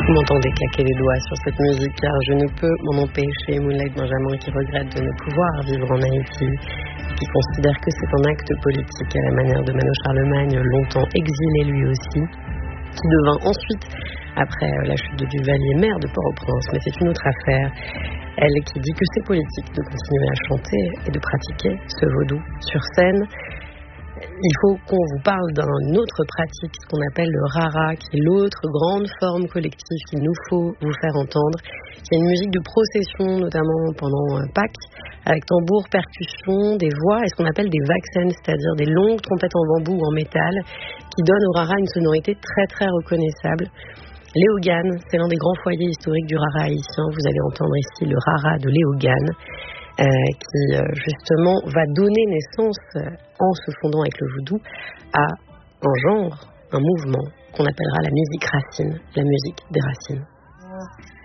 Vous m'entendez claquer les doigts sur cette musique car je ne peux m'en empêcher. Moonlight Benjamin qui regrette de ne pouvoir vivre en Haïti, qui considère que c'est un acte politique à la manière de Mano Charlemagne, longtemps exilé lui aussi, qui devint ensuite, après la chute de Duvalier, maire de Port-au-Prince, mais c'est une autre affaire. Elle qui dit que c'est politique de continuer à chanter et de pratiquer ce vaudou sur scène. Il faut qu'on vous parle d'une autre pratique, ce qu'on appelle le rara, qui est l'autre grande forme collective qu'il nous faut vous faire entendre, qui est une musique de procession, notamment pendant Pâques, avec tambour, percussion, des voix et ce qu'on appelle des vaxen, c'est-à-dire des longues trompettes en bambou ou en métal, qui donnent au rara une sonorité très très reconnaissable. Léogane, c'est l'un des grands foyers historiques du rara haïtien. Vous allez entendre ici le rara de Léogane, qui justement va donner naissance, en se fondant avec le vaudou, à un genre, un mouvement qu'on appellera la musique racine, la musique des racines.